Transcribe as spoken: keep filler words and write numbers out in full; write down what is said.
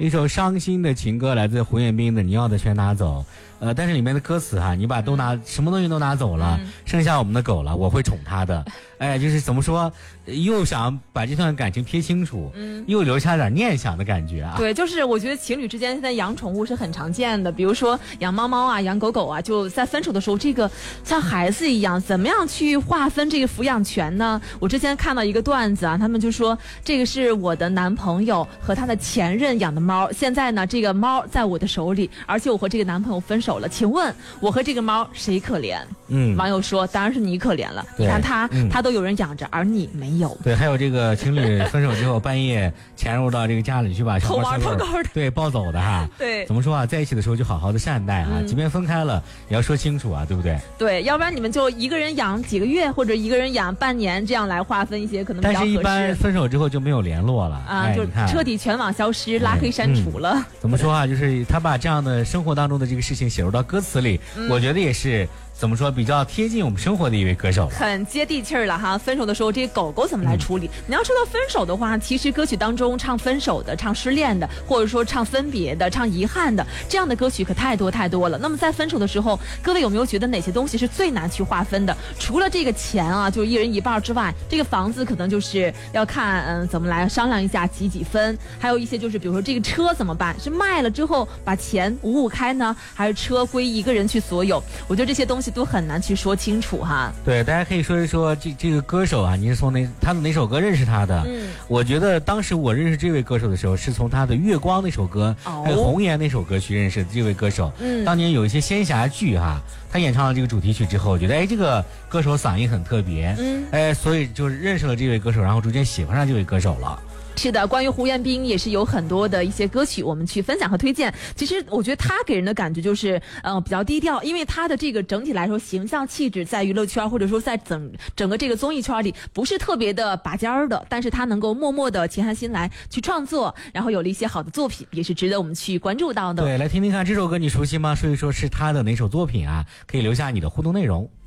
一首伤心的情歌，来自胡彦斌的《你要的全拿走》。呃，但是里面的歌词哈、啊，你把都拿、嗯、什么东西都拿走了、嗯，剩下我们的狗了，我会宠它的。哎，就是怎么说，又想把这段感情撇清楚，嗯，又留下点念想的感觉啊。 对，就是我觉得情侣之间现在养宠物是很常见的，比如说养猫猫啊、养狗狗啊，就在分手的时候，这个像孩子一样，怎么样去划分这个抚养权呢？我之前看到一个段子啊，他们就说这个是我的男朋友和他的前任养的猫，现在呢，这个猫在我的手里，而且我和这个男朋友分手了，请问我和这个猫谁可怜？嗯，网友说当然是你可怜了，你看他、嗯、他都有人养着，而你没有。 对，还有这个情侣分手之后半夜潜入到这个家里去把小猫小狗对抱走的哈。 对， 怎么说啊，在一起的时候就好好的善待啊、嗯、即便分开了也要说清楚啊，对不对？ 对，要不然你们就一个人养几个月或者一个人养半年，这样来划分一些可能比较合适。 但是一般分手之后就没有联络了啊、哎， 就彻底全网消失、拉黑删除了、嗯、 怎么说啊，就是他把这样的生活当中的这个事情写入到歌词里、嗯、我觉得也是怎么说比较贴近我们生活的一位歌手了， 很接地气儿了哈。分手的时候这些狗狗怎么来处理、嗯、你要说到分手的话，其实歌曲当中唱分手的、唱失恋的，或者说唱分别的、唱遗憾的，这样的歌曲可太多太多了。那么在分手的时候，各位有没有觉得哪些东西是最难去划分的？除了这个钱啊，就一人一半之外，这个房子可能就是要看嗯怎么来商量一下几几分，还有一些就是比如说这个车怎么办，是卖了之后把钱五五开呢，还是车归一个人去所有？我觉得这些东西都很难去说清楚哈。对， 大家可以说一说这这个歌手啊，你是从哪他的哪首歌认识他的？嗯，我觉得当时我认识这位歌手的时候，是从他的《月光》那首歌，哦、还有《红颜》那首歌曲认识的这位歌手。嗯，当年有一些仙侠剧哈、啊，他演唱了这个主题曲之后，我觉得哎，这个歌手嗓音很特别，嗯，哎，所以就是认识了这位歌手，然后逐渐喜欢上这位歌手了。 是的，关于胡彦斌也是有很多的一些歌曲我们去分享和推荐。其实我觉得他给人的感觉就是呃比较低调，因为他的这个整体来说形象气质在娱乐圈或者说在整整个这个综艺圈里不是特别的拔尖儿的，但是他能够默默的潜下心来去创作，然后有了一些好的作品，也是值得我们去关注到的。 对，来听听看这首歌你熟悉吗？说一说是他的哪首作品啊？可以留下你的互动内容。